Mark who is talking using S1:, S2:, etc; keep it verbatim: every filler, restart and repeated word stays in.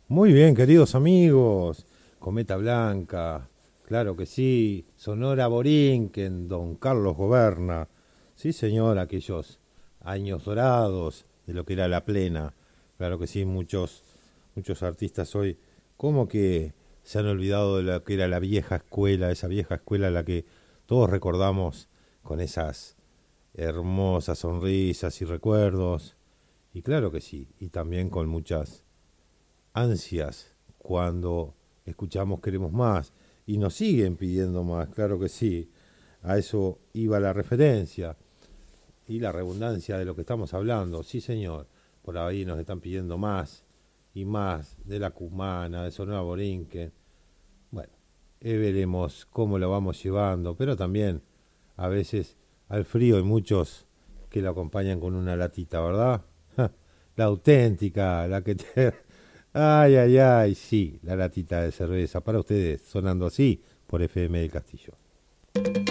S1: Muy bien, queridos amigos. Cometa Blanca, claro que sí. Sonora Borinquen, Don Carlos Goberna. Sí, señor, aquellos años dorados de lo que era la plena. Claro que sí, muchos, muchos artistas hoy como que se han olvidado de lo que era la vieja escuela, esa vieja escuela a la que todos recordamos con esas hermosas sonrisas y recuerdos. Y claro que sí, y también con muchas ansias cuando escuchamos queremos más y nos siguen pidiendo más, claro que sí, a eso iba la referencia y la redundancia de lo que estamos hablando, sí señor, por ahí nos están pidiendo más y más de la cumana, de Sonora Borinquen, bueno, eh, veremos cómo lo vamos llevando, pero también a veces al frío hay muchos que lo acompañan con una latita, ¿verdad? La auténtica, la que te... Ay, ay, ay, sí, la latita de cerveza para ustedes, sonando así por F M del Castillo.